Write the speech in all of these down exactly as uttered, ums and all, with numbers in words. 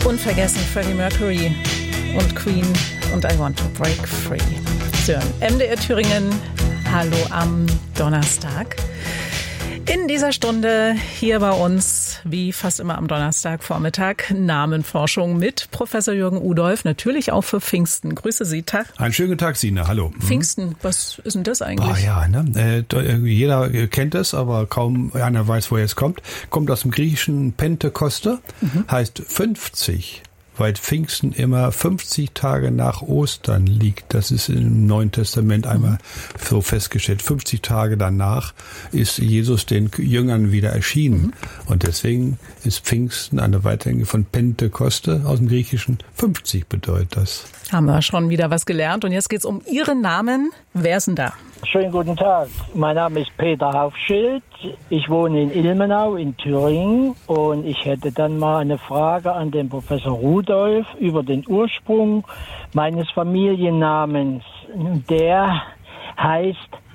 Unvergessen Freddie Mercury und Queen und I Want to Break Free. So, M D R Thüringen, hallo am Donnerstag. In dieser Stunde hier bei uns, wie fast immer am Donnerstagvormittag, Namenforschung mit Professor Jürgen Udolph, natürlich auch für Pfingsten. Grüße Sie, Tag. Einen schönen guten Tag, Sina, hallo. Pfingsten, was ist denn das eigentlich? Ah ja, ne? Äh, jeder kennt es, aber kaum einer weiß, woher es kommt. Kommt aus dem griechischen Pentekoste, mhm. heißt fünfzig. Weil Pfingsten immer fünfzig Tage nach Ostern liegt. Das ist im Neuen Testament einmal so festgestellt. fünfzig Tage danach ist Jesus den Jüngern wieder erschienen. Mhm. Und deswegen ist Pfingsten eine Weitergänge von Pentekoste aus dem Griechischen. fünfzig bedeutet das. Haben wir schon wieder was gelernt. Und jetzt geht's um Ihren Namen. Wer ist denn da? Schönen guten Tag. Mein Name ist Peter Haufschild. Ich wohne in Ilmenau in Thüringen und ich hätte dann mal eine Frage an den Professor Rudolph über den Ursprung meines Familiennamens. Der heißt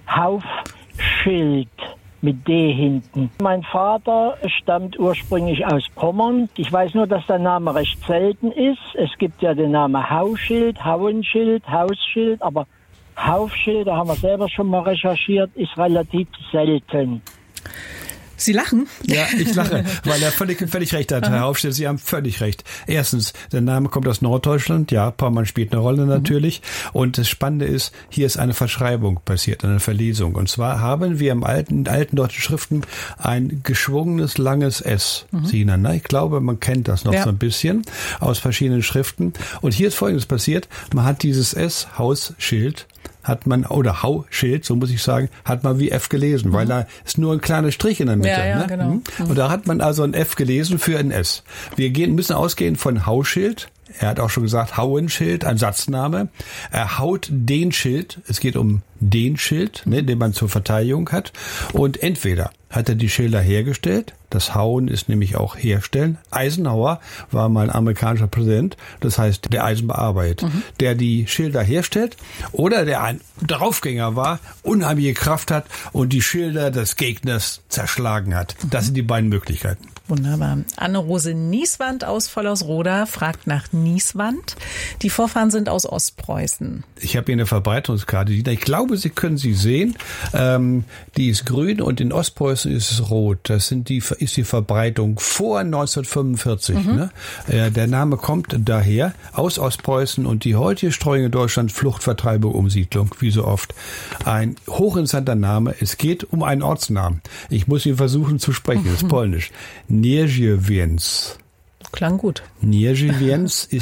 Haufschild mit D hinten. Mein Vater stammt ursprünglich aus Pommern. Ich weiß nur, dass der Name recht selten ist. Es gibt ja den Namen Hauschild, Hauenschild, Hausschild, aber Haufschild, da haben wir selber schon mal recherchiert, ist relativ selten. Sie lachen? Ja, ich lache, weil er völlig, völlig recht hat, Herr Haufschild. Sie haben völlig recht. Erstens, der Name kommt aus Norddeutschland. Ja, Pommern spielt eine Rolle natürlich. Mhm. Und das Spannende ist, hier ist eine Verschreibung passiert, eine Verlesung. Und zwar haben wir im alten, in alten deutschen Schriften ein geschwungenes, langes S. Mhm. Sina, ne? Ich glaube, man kennt das noch ja. so ein bisschen aus verschiedenen Schriften. Und hier ist Folgendes passiert. Man hat dieses S, Hausschild, hat man, oder Hauschild, so muss ich sagen, hat man wie F gelesen, mhm. weil da ist nur ein kleiner Strich in der Mitte. Ja, ja, ne? genau. Mhm. Und da hat man also ein F gelesen für ein S. Wir gehen, müssen ausgehen von Hauschild. Er hat auch schon gesagt, Hauenschild, ein Satzname. Er haut den Schild, es geht um den Schild, ne, den man zur Verteidigung hat. Und entweder hat er die Schilder hergestellt, das Hauen ist nämlich auch herstellen. Eisenhower war mal ein amerikanischer Präsident, das heißt der Eisenbearbeitet, mhm. der die Schilder herstellt, oder der ein Draufgänger war, unheimliche Kraft hat und die Schilder des Gegners zerschlagen hat. Das mhm. sind die beiden Möglichkeiten. Wunderbar. Anne-Rose Nieswand aus Vollersroda fragt nach Nieswand. Die Vorfahren sind aus Ostpreußen. Ich habe hier eine Verbreitungskarte. Ich glaube, Sie können sie sehen. Ähm, die ist grün und in Ostpreußen ist es rot. Das sind die, ist die Verbreitung vor neunzehnhundertfünfundvierzig. Mhm. Ne? Äh, der Name kommt daher aus Ostpreußen und die heutige Streuung in Deutschland Flucht, Vertreibung, Umsiedlung, wie so oft. Ein hochinteressanter Name. Es geht um einen Ortsnamen. Ich muss ihn versuchen zu sprechen. Das ist polnisch. Nierzewiec. Klang gut. Nierzewiec ist